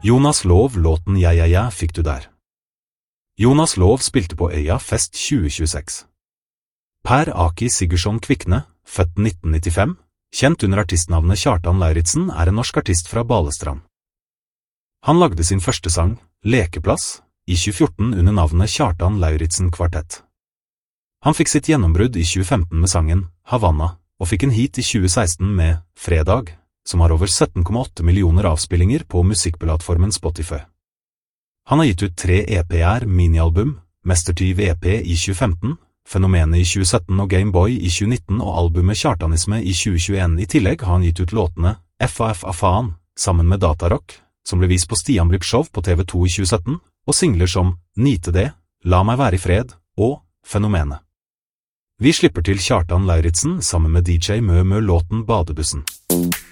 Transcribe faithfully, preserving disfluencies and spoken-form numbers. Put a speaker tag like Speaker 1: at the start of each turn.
Speaker 1: Jonas Lov låten Jeg, jeg, jeg fikk du der. Jonas Lov spilte på Øya Fest tjue tjueseks. Per Aki Sigurdsson Kvikne, født nitten nittifem, kjent under artistnavnet Kjartan Lauritzen, er en norsk artist fra Balestrand. Han lagde sin første sang, Lekeplass, i tjue fjorten under navnet Kjartan Lauritzen Kvartett. Han fikk sitt gjennombrudd i tjue femten med sangen Havanna, og fikk en hit i tjue seksten med Fredag, som har over sytten komma åtte millioner avspillinger på musikkplattformen Spotify. Han har gitt ut tre E P-er minialbum, Mestertyv E P i tjue femten, Fenomenet i tjue sytten og Gameboy i tjue nitten og albumet Kjartanisme i tjue tjueen. I tillegg har han gitt ut låtene F A F A Faen, sammen med Datarock, som ble vist på Stian Blipp Show på T V to i tjue sytten, og singler som Nyte det, La meg være i fred og Fenomenet. Vi slipper til Kjartan Lauritzen sammen med D J Mø Mø låten Badebussen.